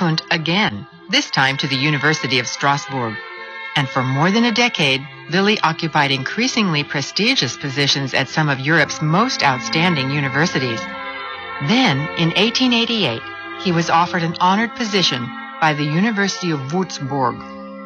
Sprechhund again, this time to the University of Strasbourg. And for more than a decade, Willy occupied increasingly prestigious positions at some of Europe's most outstanding universities. Then, in 1888, he was offered an honored position by the University of Würzburg.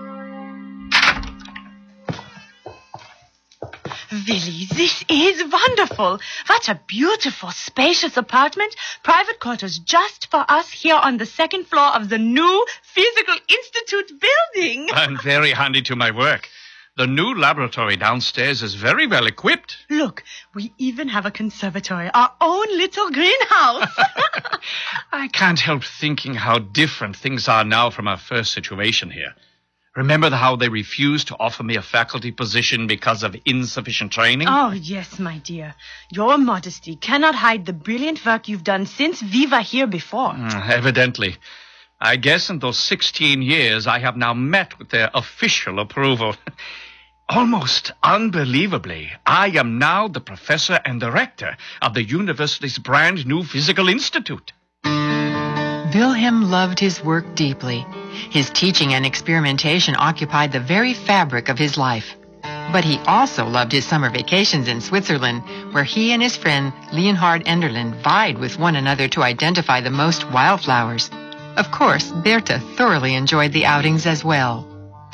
Willy, this is wonderful. What a beautiful, spacious apartment. Private quarters just for us here on the second floor of the new Physical Institute building. I'm very handy to my work. The new laboratory downstairs is very well equipped. Look, we even have a conservatory, our own little greenhouse. I can't help thinking how different things are now from our first situation here. Remember how they refused to offer me a faculty position because of insufficient training? Oh, yes, my dear. Your modesty cannot hide the brilliant work you've done since we were here before. Evidently. I guess in those 16 years I have now met with their official approval. Almost unbelievably, I am now the professor and director of the university's brand new Physical Institute. Wilhelm loved his work deeply. His teaching and experimentation occupied the very fabric of his life. But he also loved his summer vacations in Switzerland, where he and his friend Leonhard Enderlin vied with one another to identify the most wildflowers. Of course, Bertha thoroughly enjoyed the outings as well.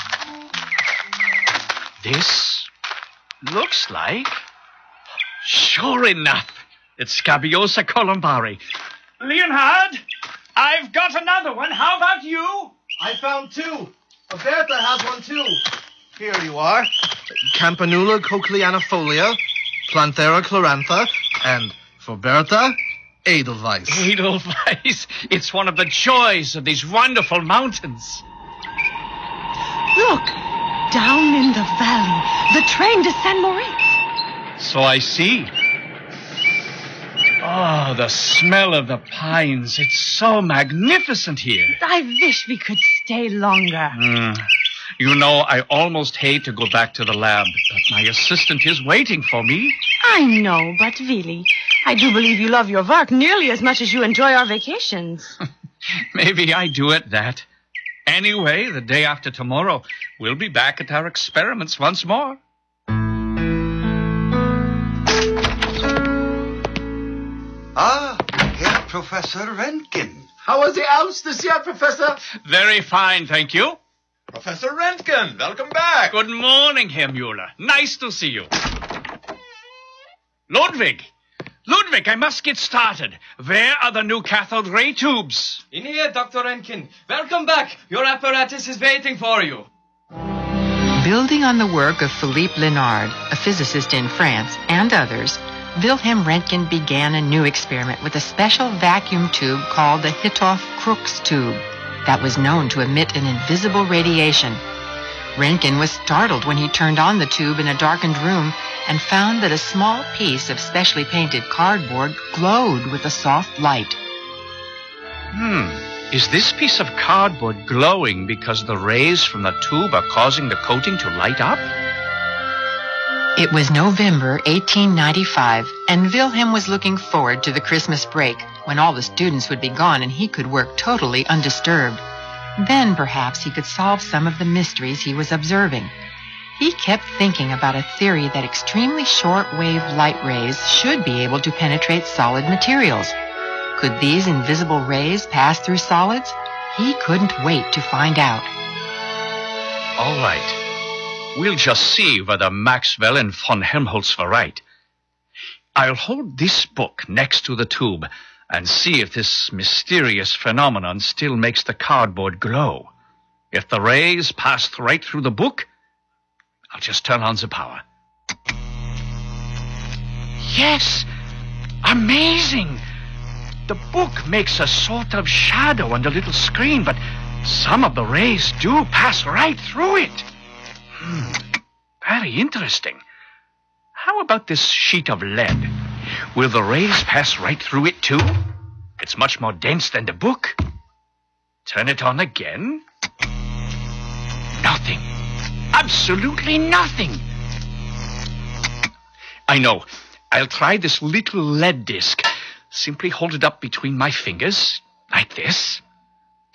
This looks like... Sure enough, it's Scabiosa columbari. Leonhard, I've got another one. How about you? I found two. Bertha has one too. Here you are. Campanula cochleanifolia, Planthera chlorantha, and for Bertha, Edelweiss. Edelweiss. It's one of the joys of these wonderful mountains. Look, down in the valley, the train to Saint Moritz. So I see. Oh, the smell of the pines. It's so magnificent here. I wish we could stay longer. You know, I almost hate to go back to the lab, but my assistant is waiting for me. I know, but really, I do believe you love your work nearly as much as you enjoy our vacations. Maybe I do at that. Anyway, the day after tomorrow, we'll be back at our experiments once more. Ah, Herr Professor Röntgen. How was the Alps this year, Professor? Very fine, thank you. Professor Röntgen, welcome back. Good morning, Herr Müller. Nice to see you. Ludwig, I must get started. Where are the new cathode ray tubes? In here, Dr. Röntgen. Welcome back. Your apparatus is waiting for you. Building on the work of Philippe Lenard, a physicist in France, and others, Wilhelm Röntgen began a new experiment with a special vacuum tube called the Hittorf-Crux tube that was known to emit an invisible radiation. Röntgen was startled when he turned on the tube in a darkened room and found that a small piece of specially painted cardboard glowed with a soft light. Is this piece of cardboard glowing because the rays from the tube are causing the coating to light up? It was November 1895, and Wilhelm was looking forward to the Christmas break, when all the students would be gone and he could work totally undisturbed. Then perhaps he could solve some of the mysteries he was observing. He kept thinking about a theory that extremely short-wave light rays should be able to penetrate solid materials. Could these invisible rays pass through solids? He couldn't wait to find out. All right. We'll just see whether Maxwell and von Helmholtz were right. I'll hold this book next to the tube and see if this mysterious phenomenon still makes the cardboard glow. If the rays passed right through the book, I'll just turn on the power. Yes! Amazing! The book makes a sort of shadow on the little screen, but some of the rays do pass right through it. Very interesting. How about this sheet of lead? Will the rays pass right through it too? It's much more dense than the book. Turn it on again. Nothing. Absolutely nothing. I know. I'll try this little lead disc. Simply hold it up between my fingers, like this.